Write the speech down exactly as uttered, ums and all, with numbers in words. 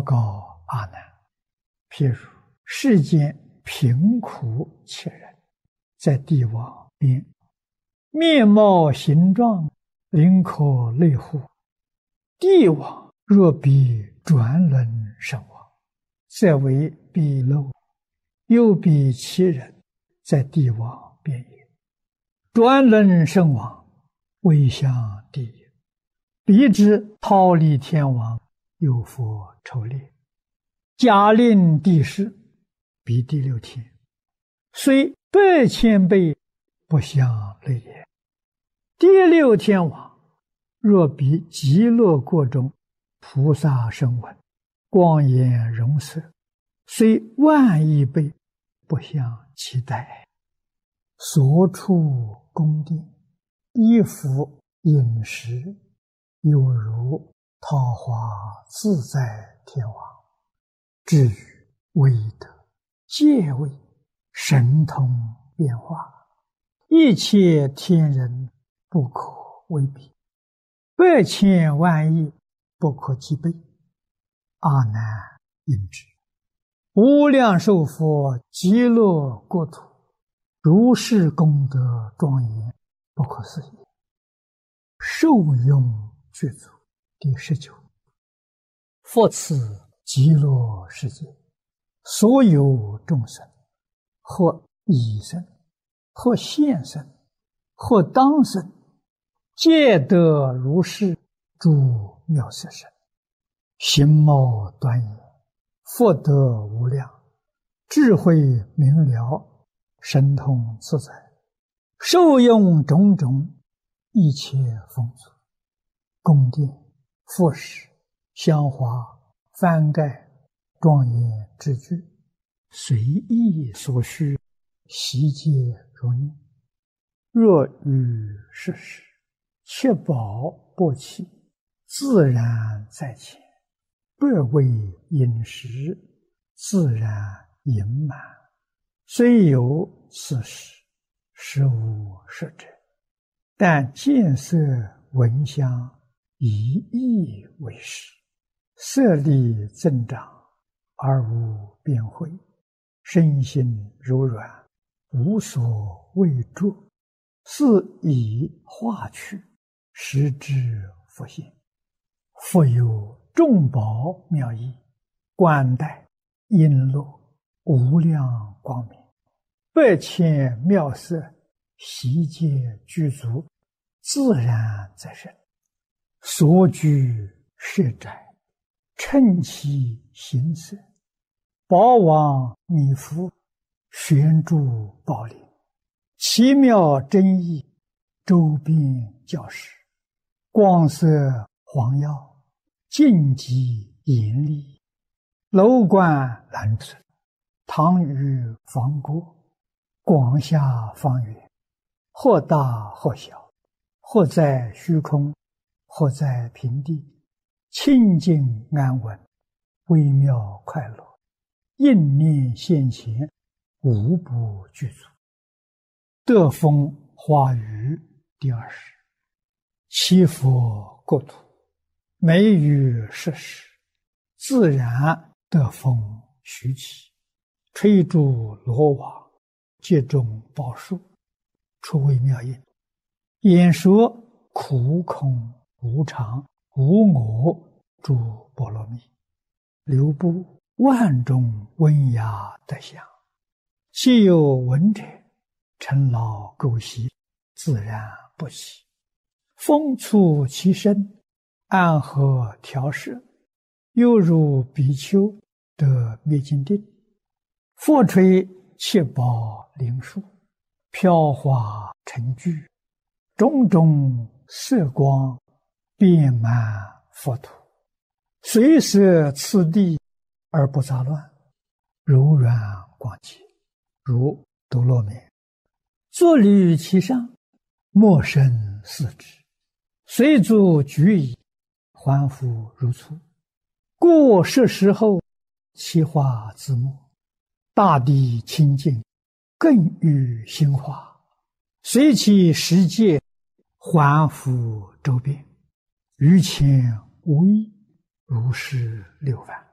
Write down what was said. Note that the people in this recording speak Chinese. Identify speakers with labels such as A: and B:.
A: 告阿难：譬如世间贫苦切人，在地网边，面貌形状，灵可类乎？地网若比转轮身亡，则为鄙陋；又比其人，在地网边也。转轮身亡，未向地也。彼之忉利天王，有佛抽猎，假令地势，彼第六天，虽百千倍，不相类也。第六天王若比极乐国中菩萨声闻，光颜容色，虽万亿倍，不相期待。所处宫殿，衣服饮食，有如桃花自在天王。至于威德、戒位、神通变化，一切天人不可为比，百千万亿不可计备。阿难应知，无量寿佛极乐国土，如是功德庄严，不可思议。受用具足。第十九，复此极乐世界，所有众生，或已生，或现生，或当生，皆得如是诸妙色身，形貌端严，福德无量，智慧明了，神通自在，受用种种一切丰足，宫殿、服饰、香花、幡盖、庄严之具，随意所需，悉皆如念。若遇世事，切宝不起，自然在前；百味饮食，自然盈满。虽有此事，实无实者。但见色闻香，以意为实，色力增长，而无变慧，身心柔软，无所畏著，是以化去，实之复现。复有众宝妙义，冠带璎珞，无量光明，百千妙色，悉皆具足，自然在身。所居舍宅，称其形色，宝王弥覆，悬诸宝林，奇妙真意，周边教室，光色黄耀，净极严厉，楼观蓝色，堂宇房郭，广厦方圆，或大或小，或在虚空，或在平地，清净安稳，微妙快乐，应念现前，无不具足。得风花雨第二十，七佛国土，每于设施，自然得风徐起，吹诸罗网，皆中宝树，出微妙音，演说苦空无常无我诸波罗蜜，流布万种温雅德相，既有闻者，尘劳垢习，自然不起。风触其身，安和调摄，犹如比丘得灭尽定。复吹七宝灵树，飘华成聚，种种色光，遍满佛土，随摄次第而不杂乱，柔软广洁，如多罗面。坐立于其上，莫生四肢，随足举矣，还复如初。故是时候，其化自没，大地清净，更与心化，随其世界，还复周遍，于前无异，如是六番。